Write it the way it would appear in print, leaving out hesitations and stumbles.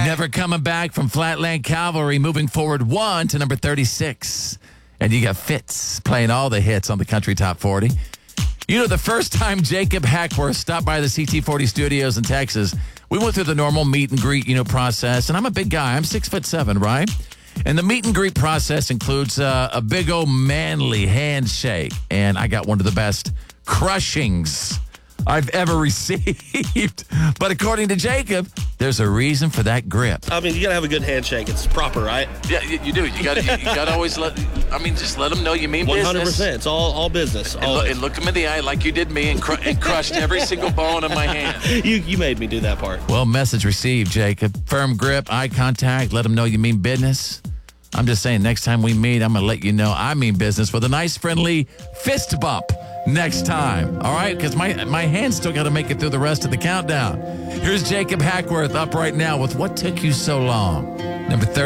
Never Coming Back from Flatland Cavalry, moving forward 1 to number 36. And you got Fitz playing all the hits on the Country Top 40. You know, the first time Jacob Hackworth stopped by the CT40 studios in Texas, we went through the normal meet and greet, process. And I'm a big guy. I'm 6'7", right? And the meet and greet process includes a big old manly handshake. And I got one of the best crushings I've ever received. But according to Jacob, there's a reason for that grip. I mean, you got to have a good handshake. It's proper, right? Yeah, you do. You got to always just let them know you mean 100%. business. It's all business. And look them in the eye like you did me and crushed every single bone in my hand. You made me do that part. Well, message received, Jacob. Firm grip, eye contact, let them know you mean business. I'm just saying, next time we meet, I'm going to let you know I mean business with a nice, friendly fist bump next time. All right? Because my hand's still got to make it through the rest of the countdown. Here's Jacob Hackworth up right now with What Took You So Long, number 30.